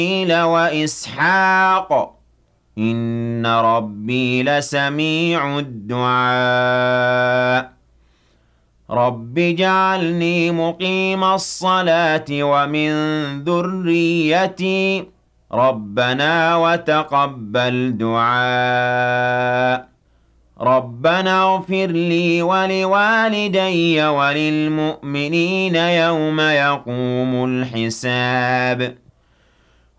وإسحاق إن ربي لسميع الدعاء رب اجعلني مقيم الصلاة ومن ذريتي ربنا وتقبل دعاء ربنا اغفر لي ولوالدي وللمؤمنين يوم يقوم الحساب